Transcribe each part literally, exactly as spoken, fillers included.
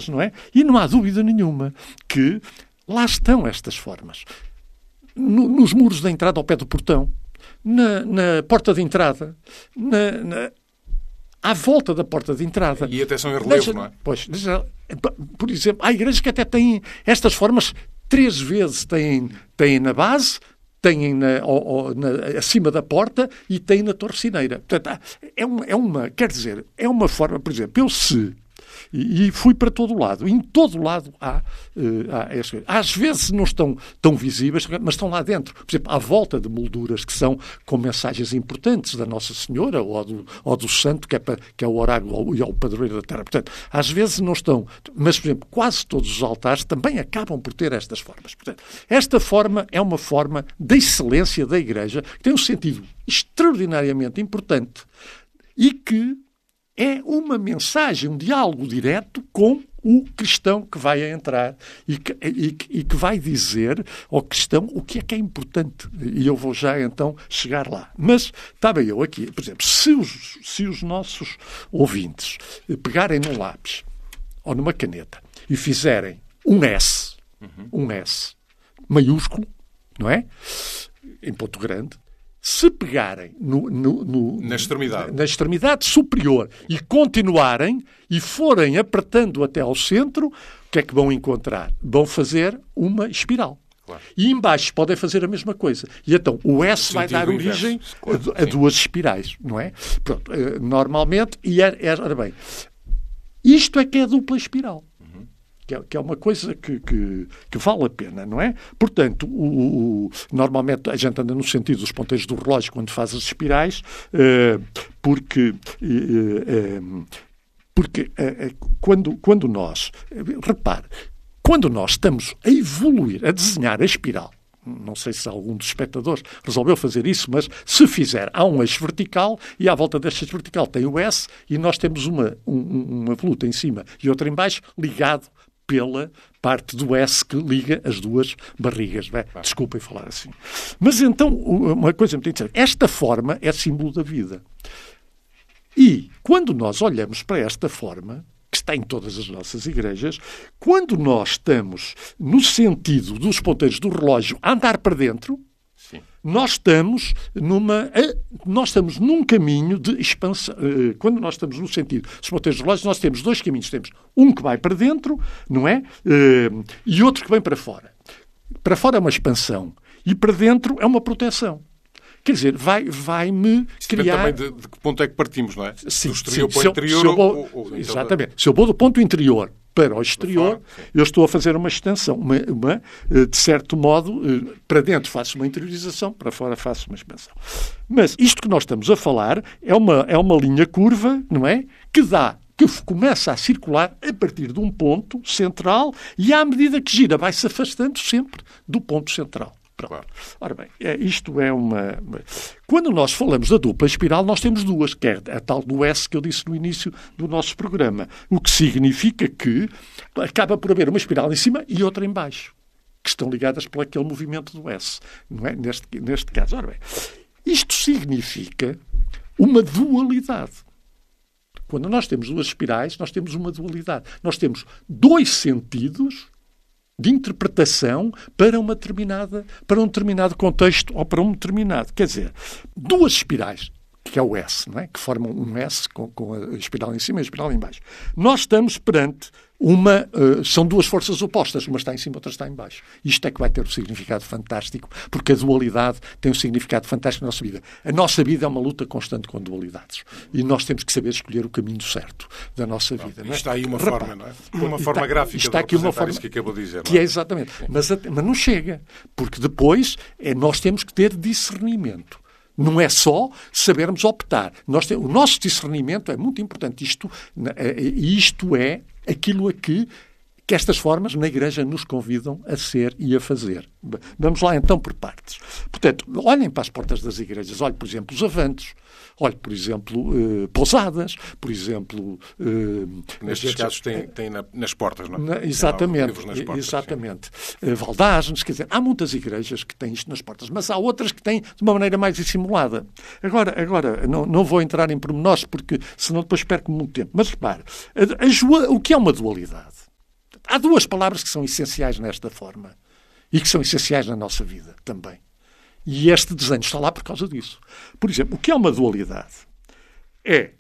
não é? E não há dúvida nenhuma que lá estão estas formas. No, nos muros da entrada ao pé do portão, na, na porta de entrada, na, na, à volta da porta de entrada. E até são em relevo, Deixa, não é? Pois, deixa, por exemplo, há igrejas que até têm estas formas três vezes. Têm, têm na base, têm na, ou, ou, na, acima da porta e têm na torcineira. Portanto, é uma, é uma, quer dizer, é uma forma, por exemplo, eu se... E, e fui para todo o lado. Em todo o lado há, uh, há estas coisas. Às vezes não estão tão visíveis, mas estão lá dentro. Por exemplo, à volta de molduras que são com mensagens importantes da Nossa Senhora ou do, ou do Santo, que é, para, que é o oráculo e é o padroeiro da terra. Portanto, às vezes não estão. Mas, por exemplo, quase todos os altares também acabam por ter estas formas. Portanto, esta forma é uma forma da excelência da Igreja, que tem um sentido extraordinariamente importante e que é uma mensagem, um diálogo direto com o cristão que vai entrar e que, e, e que vai dizer ao cristão o que é que é importante. E eu vou já, então, chegar lá. Mas estava eu aqui, por exemplo, se os, se os nossos ouvintes pegarem num lápis ou numa caneta e fizerem um S, uhum. um S maiúsculo, não é? Em ponto grande, se pegarem no, no, no, na, extremidade. na extremidade superior e continuarem e forem apertando até ao centro, o que é que vão encontrar? Vão fazer uma espiral. Claro. E embaixo podem fazer a mesma coisa. E então o S vai dar origem claro, a, a duas espirais, não é? Pronto, normalmente, e é, é, ora bem, isto é que é a dupla espiral. Que é, que é uma coisa que, que, que vale a pena, não é? Portanto, o, o, normalmente a gente anda no sentido dos ponteiros do relógio quando faz as espirais, uh, porque, uh, uh, porque uh, quando, quando nós, uh, repare, quando nós estamos a evoluir, a desenhar a espiral, não sei se algum dos espectadores resolveu fazer isso, mas se fizer, há um eixo vertical e à volta deste eixo vertical tem o S e nós temos uma, um, uma voluta em cima e outra em baixo ligado pela parte do S que liga as duas barrigas. Bem, desculpem falar assim. Mas então, uma coisa muito interessante. Esta forma é símbolo da vida. E, quando nós olhamos para esta forma, que está em todas as nossas igrejas, quando nós estamos no sentido dos ponteiros do relógio a andar para dentro, sim. Nós estamos numa, nós estamos num caminho de expansão. Quando nós estamos no sentido dos ponteiros do relógio, nós temos dois caminhos. Temos um que vai para dentro, não é? E outro que vem para fora. Para fora é uma expansão e para dentro é uma proteção. Quer dizer, vai, vai-me criar... Depende também de, de que ponto é que partimos, não é? Sim, do exterior sim. para o interior. Se eu vou, ou, ou, exatamente. Se eu vou do ponto interior para o exterior, fora, eu estou a fazer uma extensão. Uma, uma, de certo modo, para dentro faço uma interiorização, para fora faço uma expansão. Mas isto que nós estamos a falar é uma, é uma linha curva, não é? Que dá... que começa a circular a partir de um ponto central e, à medida que gira, vai-se afastando sempre do ponto central. Pronto. Claro. Ora bem, isto é uma... Quando nós falamos da dupla espiral, nós temos duas, que é a tal do S que eu disse no início do nosso programa. O que significa que acaba por haver uma espiral em cima e outra em baixo, que estão ligadas por aquele movimento do S, não é? Neste, neste caso. Ora bem, isto significa uma dualidade. Quando nós temos duas espirais, nós temos uma dualidade. Nós temos dois sentidos de interpretação para, uma determinada, para um determinado contexto ou para um determinado. Quer dizer, duas espirais, que é o S, não é? Que formam um S com, com a espiral em cima e a espiral em baixo. Nós estamos perante uma... Uh, são duas forças opostas. Uma está em cima, outra está em baixo. Isto é que vai ter um significado fantástico, porque a dualidade tem um significado fantástico na nossa vida. A nossa vida é uma luta constante com dualidades. E nós temos que saber escolher o caminho certo da nossa vida. Não é? Está aí uma Repara, forma, não é? Uma forma está, gráfica está de aqui uma forma isso que acabou de dizer. Que é exatamente. Mas, mas não chega. Porque depois é, nós temos que ter discernimento. Não é só sabermos optar. Nós temos, o nosso discernimento é muito importante. Isto, isto é aquilo a que, que estas formas na Igreja nos convidam a ser e a fazer. Vamos lá então por partes. Portanto, olhem para as portas das igrejas. Olhem, por exemplo, os avantos. Olhem, por exemplo, eh, pousadas. Por exemplo... Eh, Nestes casos tem, tem na, nas portas, não é? Na, exatamente. Nas portas, exatamente. Eh, Valdagens, quer dizer, há muitas igrejas que têm isto nas portas, mas há outras que têm de uma maneira mais dissimulada. Agora, agora não, não vou entrar em pormenores, porque senão depois perco muito tempo. Mas repare, a, a, o que é uma dualidade? há duas palavras que são essenciais nesta forma e que são essenciais na nossa vida também. E este desenho está lá por causa disso. Por exemplo, o que é uma dualidade? É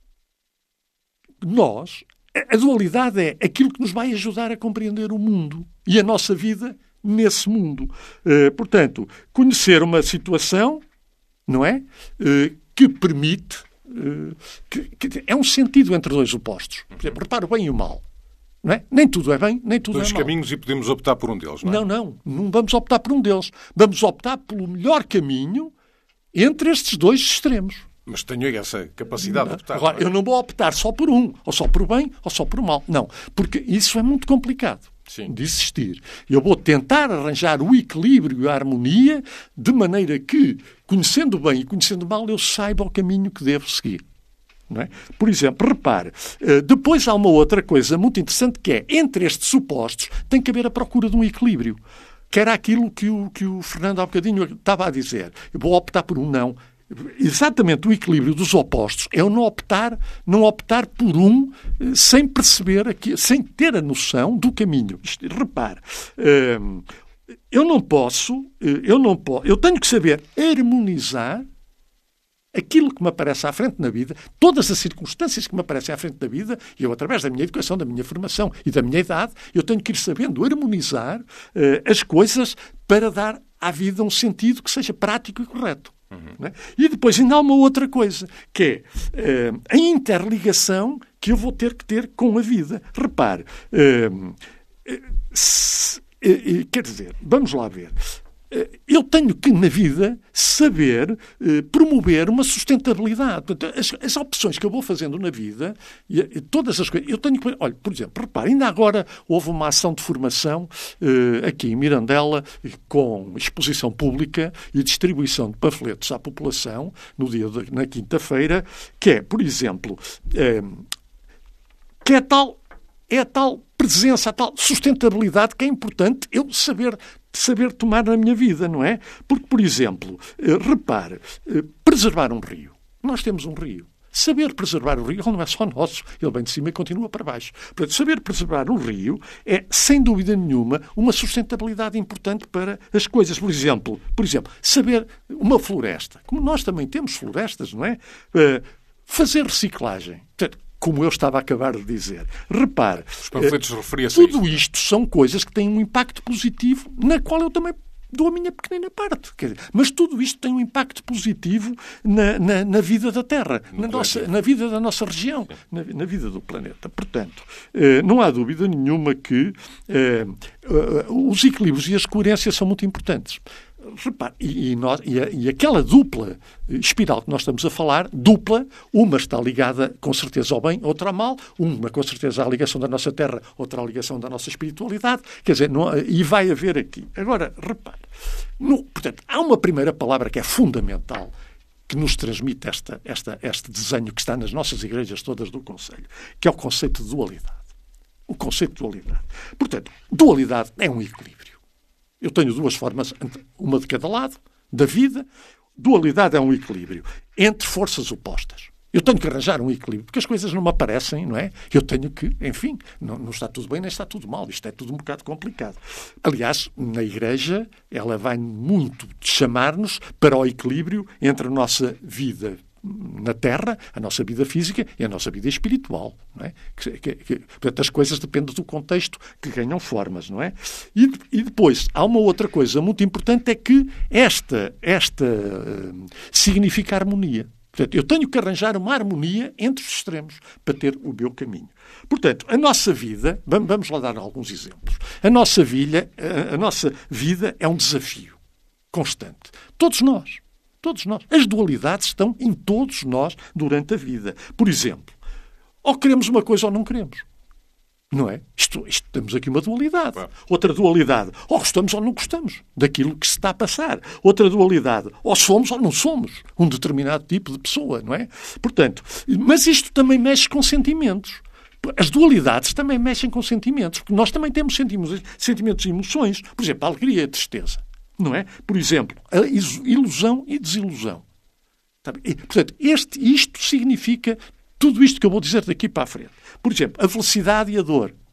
nós... A dualidade é aquilo que nos vai ajudar a compreender o mundo e a nossa vida nesse mundo. Uh, portanto, conhecer uma situação, não é? Uh, que permite... Uh, que, que é um sentido entre dois opostos. Por exemplo, repara o bem e o mal. Não é? Nem tudo é bem, nem tudo dois é mal. Dois caminhos e podemos optar por um deles, não é? Não, não. Não vamos optar por um deles. Vamos optar pelo melhor caminho entre estes dois extremos. Mas tenho essa capacidade não. de optar. Agora, não é? eu não vou optar só por um, ou só por o bem, ou só por o mal. Não, porque isso é muito complicado. Sim. De existir. Eu vou tentar arranjar o equilíbrio e a harmonia de maneira que, conhecendo o bem e conhecendo o mal, eu saiba o caminho que devo seguir. Não é? Por exemplo, repare, depois há uma outra coisa muito interessante que é, entre estes supostos, tem que haver a procura de um equilíbrio. Que era aquilo que o, que o Fernando há bocadinho estava a dizer. Eu vou optar por um não. Exatamente o equilíbrio dos opostos é eu não optar, não optar por um sem perceber, aqui, sem ter a noção do caminho. Isto, repare, eu não posso, eu não posso, eu tenho que saber harmonizar aquilo que me aparece à frente na vida, todas as circunstâncias que me aparecem à frente da vida, e eu, através da minha educação, da minha formação e da minha idade, eu tenho que ir sabendo harmonizar uh, as coisas para dar à vida um sentido que seja prático e correto. Uhum. Não é? E depois ainda há uma outra coisa, que é uh, a interligação que eu vou ter que ter com a vida. Repare, uh, uh, se, uh, quer dizer, vamos lá ver... Eu tenho que, na vida, saber eh, promover uma sustentabilidade. Portanto, as, as opções que eu vou fazendo na vida, e, e todas as coisas, eu tenho que... Olha, por exemplo, repare, ainda agora houve uma ação de formação eh, aqui em Mirandela, com exposição pública e distribuição de panfletos à população, no dia de, na quinta-feira, que é, por exemplo, eh, que é tal... É a tal presença, a tal sustentabilidade que é importante eu saber, saber tomar na minha vida, não é? Porque, por exemplo, repare, preservar um rio. Nós temos um rio. Saber preservar o rio não é só nosso. Ele vem de cima e continua para baixo. Portanto, saber preservar o rio é, sem dúvida nenhuma, uma sustentabilidade importante para as coisas. Por exemplo, por exemplo, saber uma floresta. Como nós também temos florestas, não é? Fazer reciclagem. Portanto, como eu estava a acabar de dizer. Repare, os panfletos referiam-se tudo isto são coisas que têm um impacto positivo, na qual eu também dou a minha pequenina parte. Quer dizer, mas tudo isto tem um impacto positivo na, na, na vida da Terra, na, nossa, na vida da nossa região, na, na vida do planeta. Portanto, eh, não há dúvida nenhuma que eh, os equilíbrios e as coerências são muito importantes. Repare, e, e, nós, e, a, e aquela dupla espiral que nós estamos a falar, dupla, uma está ligada com certeza ao bem, outra ao mal, uma com certeza à ligação da nossa terra, outra à ligação da nossa espiritualidade, quer dizer, não, e vai haver aqui. Agora, repare, no, portanto, há uma primeira palavra que é fundamental, que nos transmite esta, esta, este desenho que está nas nossas igrejas todas do Conselho, que é o conceito de dualidade. O conceito de dualidade. Portanto, dualidade é um equilíbrio. Eu tenho duas formas, uma de cada lado, da vida. Dualidade é um equilíbrio entre forças opostas. Eu tenho que arranjar um equilíbrio, porque as coisas não me aparecem, não é? Eu tenho que, enfim, não, não está tudo bem, nem está tudo mal. Isto é tudo um bocado complicado. Aliás, na Igreja, ela vai muito chamar-nos para o equilíbrio entre a nossa vida na Terra, a nossa vida física e a nossa vida espiritual, não é? Que, que, que, portanto, as coisas dependem do contexto que ganham formas, não é? E, e depois, há uma outra coisa muito importante, é que esta, esta uh, significa harmonia. Portanto, eu tenho que arranjar uma harmonia entre os extremos para ter o meu caminho. Portanto, a nossa vida, vamos lá dar alguns exemplos, a nossa vida, a, a nossa vida é um desafio constante. Todos nós. Todos nós. As dualidades estão em todos nós durante a vida. Por exemplo, ou queremos uma coisa ou não queremos. Não é? Isto, isto, temos aqui uma dualidade. Ué. Outra dualidade. Ou gostamos ou não gostamos daquilo que se está a passar. Outra dualidade. Ou somos ou não somos um determinado tipo de pessoa, não é? Portanto, mas isto também mexe com sentimentos. As dualidades também mexem com sentimentos. Porque nós também temos sentimentos, sentimentos e emoções. Por exemplo, a alegria e a tristeza. Não é? Por exemplo, a ilusão e desilusão. E, portanto, este, isto significa tudo isto que eu vou dizer daqui para a frente. Por exemplo, a felicidade e a dor.